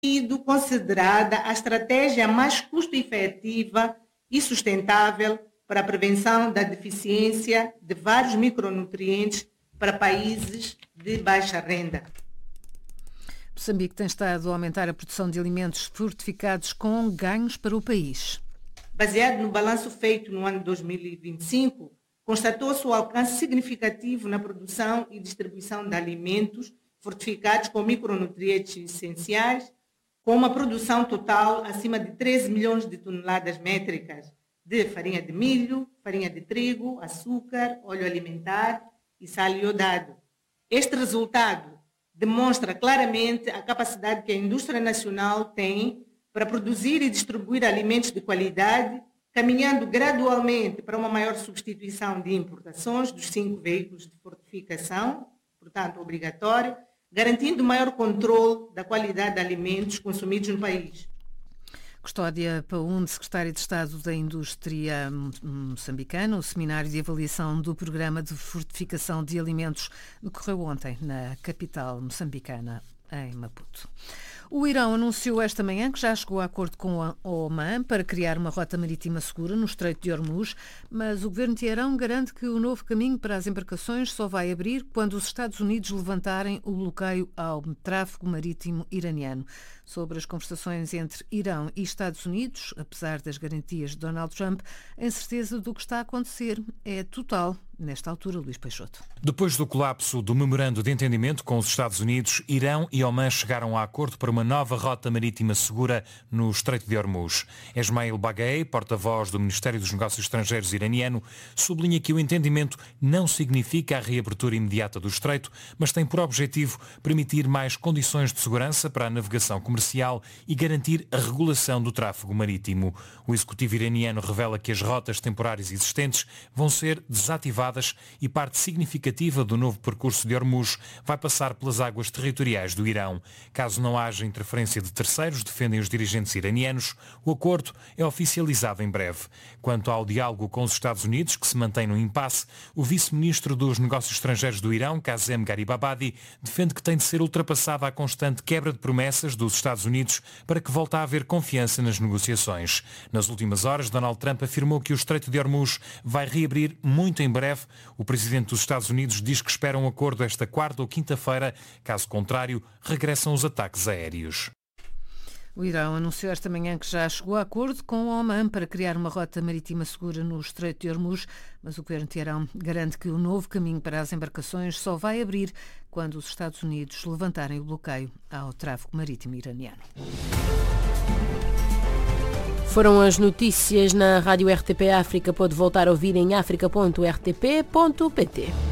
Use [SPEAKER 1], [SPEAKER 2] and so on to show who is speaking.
[SPEAKER 1] sido considerada a estratégia mais custo-efetiva e sustentável para a prevenção da deficiência de vários micronutrientes para países de baixa renda.
[SPEAKER 2] Moçambique tem estado a aumentar a produção de alimentos fortificados com ganhos para o país.
[SPEAKER 1] Baseado no balanço feito no ano de 2025, constatou-se o alcance significativo na produção e distribuição de alimentos fortificados com micronutrientes essenciais, com uma produção total acima de 13 milhões de toneladas métricas de farinha de milho, farinha de trigo, açúcar, óleo alimentar e sal iodado. Este resultado demonstra claramente a capacidade que a indústria nacional tem para produzir e distribuir alimentos de qualidade, caminhando gradualmente para uma maior substituição de importações dos 5 veículos de fortificação, portanto obrigatório, garantindo maior controle da qualidade de alimentos consumidos no país.
[SPEAKER 2] Custódia Paúm, secretária de Estado da Indústria moçambicana, o seminário de avaliação do Programa de Fortificação de Alimentos decorreu ontem na capital moçambicana, em Maputo. O Irão anunciou esta manhã que já chegou a acordo com a Oman para criar uma rota marítima segura no Estreito de Hormuz, mas o governo de Teherão garante que o novo caminho para as embarcações só vai abrir quando os Estados Unidos levantarem o bloqueio ao tráfego marítimo iraniano. Sobre as conversações entre Irão e Estados Unidos, apesar das garantias de Donald Trump, a incerteza do que está a acontecer é total. Nesta altura, Luís Peixoto.
[SPEAKER 3] Depois do colapso do memorando de entendimento com os Estados Unidos, Irão e Oman chegaram a acordo para uma nova rota marítima segura no Estreito de Hormuz. Esmail Baghei, porta-voz do Ministério dos Negócios Estrangeiros iraniano, sublinha que o entendimento não significa a reabertura imediata do Estreito, mas tem por objetivo permitir mais condições de segurança para a navegação comercial e garantir a regulação do tráfego marítimo. O executivo iraniano revela que as rotas temporárias existentes vão ser desativadas e parte significativa do novo percurso de Hormuz vai passar pelas águas territoriais do Irão. Caso não haja interferência de terceiros, defendem os dirigentes iranianos, o acordo é oficializado em breve. Quanto ao diálogo com os Estados Unidos, que se mantém no impasse, o vice-ministro dos Negócios Estrangeiros do Irão, Kazem Garibabadi, defende que tem de ser ultrapassada a constante quebra de promessas dos Estados Unidos para que volte a haver confiança nas negociações. Nas últimas horas, Donald Trump afirmou que o Estreito de Hormuz vai reabrir muito em breve. O presidente dos Estados Unidos diz que espera um acordo esta quarta ou quinta-feira. Caso contrário, regressam os ataques aéreos.
[SPEAKER 2] O Irão anunciou esta manhã que já chegou a acordo com o Oman para criar uma rota marítima segura no Estreito de Hormuz, mas o governo de Teherão garante que o novo caminho para as embarcações só vai abrir quando os Estados Unidos levantarem o bloqueio ao tráfego marítimo iraniano.
[SPEAKER 4] Foram as notícias na Rádio RTP África. Pode voltar a ouvir em africa.rtp.pt.